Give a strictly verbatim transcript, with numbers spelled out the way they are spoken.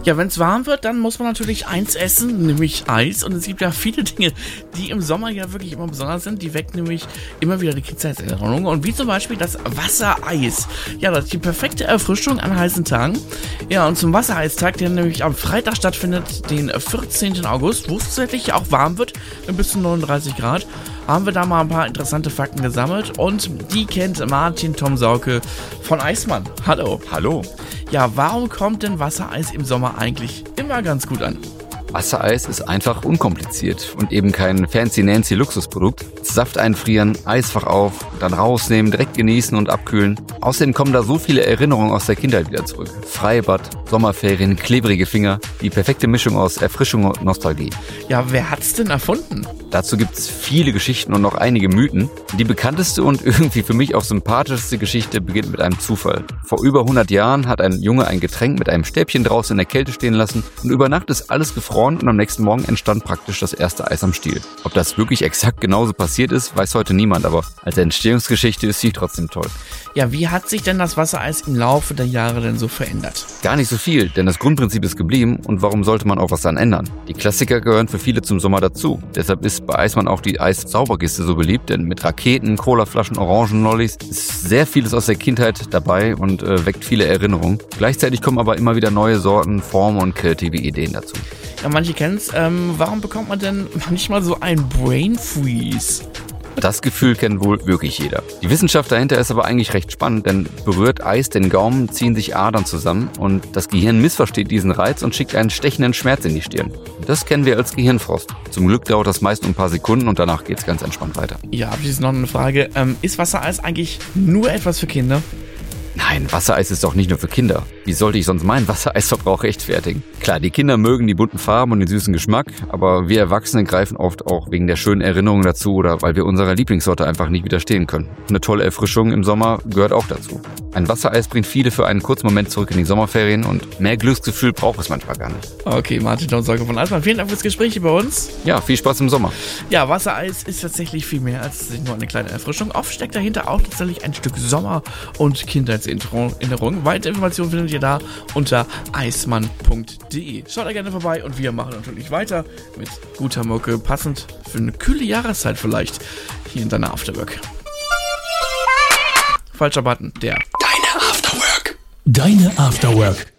Ja, wenn es warm wird, dann muss man natürlich eins essen, nämlich Eis. Und es gibt ja viele Dinge, die im Sommer ja wirklich immer besonders sind. Die wecken nämlich immer wieder die Kindheitserinnerungen. Und wie zum Beispiel das Wassereis. Ja, das ist die perfekte Erfrischung an heißen Tagen. Ja, und zum Wassereistag, der nämlich am Freitag stattfindet, den vierzehnten August, wo es tatsächlich auch warm wird, bis zu neununddreißig Grad, haben wir da mal ein paar interessante Fakten gesammelt. Und die kennt Martin Tom Sauke von Eismann. Hallo. Hallo. Ja, warum kommt denn Wassereis im Sommer eigentlich immer ganz gut an? Wassereis ist einfach unkompliziert und eben kein fancy-nancy Luxusprodukt. Saft einfrieren, Eisfach auf, dann rausnehmen, direkt genießen und abkühlen. Außerdem kommen da so viele Erinnerungen aus der Kindheit wieder zurück. Freibad, Sommerferien, klebrige Finger, die perfekte Mischung aus Erfrischung und Nostalgie. Ja, wer hat's denn erfunden? Dazu gibt's viele Geschichten und noch einige Mythen. Die bekannteste und irgendwie für mich auch sympathischste Geschichte beginnt mit einem Zufall. Vor über hundert Jahren hat ein Junge ein Getränk mit einem Stäbchen draußen in der Kälte stehen lassen und über Nacht ist alles gefroren und am nächsten Morgen entstand praktisch das erste Eis am Stiel. Ob das wirklich exakt genauso passiert ist, weiß heute niemand, aber als Entstehungsgeschichte ist sie trotzdem toll. Ja, wie hat sich denn das Wassereis im Laufe der Jahre denn so verändert? Gar nicht so viel, denn das Grundprinzip ist geblieben und warum sollte man auch was daran ändern? Die Klassiker gehören für viele zum Sommer dazu. Deshalb ist bei Eismann auch die Eis-Sauberkiste so beliebt, denn mit Raketen, Colaflaschen, Orangenlollis ist sehr vieles aus der Kindheit dabei und äh, weckt viele Erinnerungen. Gleichzeitig kommen aber immer wieder neue Sorten, Formen und kreative Ideen dazu. Ja, manche kennen's. Ähm, warum bekommt man denn manchmal so einen Brain Freeze? Das Gefühl kennt wohl wirklich jeder. Die Wissenschaft dahinter ist aber eigentlich recht spannend, denn berührt Eis den Gaumen, ziehen sich Adern zusammen und das Gehirn missversteht diesen Reiz und schickt einen stechenden Schmerz in die Stirn. Das kennen wir als Gehirnfrost. Zum Glück dauert das meist nur ein paar Sekunden und danach geht's ganz entspannt weiter. Ja, abschließend noch eine Frage. Ähm, ist Wassereis eigentlich nur etwas für Kinder? Nein, Wassereis ist doch nicht nur für Kinder. Wie sollte ich sonst meinen Wassereisverbrauch rechtfertigen? Klar, die Kinder mögen die bunten Farben und den süßen Geschmack, aber wir Erwachsene greifen oft auch wegen der schönen Erinnerungen dazu oder weil wir unserer Lieblingssorte einfach nicht widerstehen können. Eine tolle Erfrischung im Sommer gehört auch dazu. Ein Wassereis bringt viele für einen kurzen Moment zurück in die Sommerferien und mehr Glücksgefühl braucht es manchmal gar nicht. Okay, Martin Tom Sauke von Eismann, vielen Dank fürs Gespräch hier bei uns. Ja, viel Spaß im Sommer. Ja, Wassereis ist tatsächlich viel mehr als nur eine kleine Erfrischung. Oft steckt dahinter auch tatsächlich ein Stück Sommer- und Kindheitserinnerung. Weitere Informationen findet ihr da unter eismann punkt de. Schaut da gerne vorbei und wir machen natürlich weiter mit guter Mucke, passend für eine kühle Jahreszeit vielleicht, hier in deiner Afterwork. Falscher Button, der. Deine Afterwork. Deine Afterwork.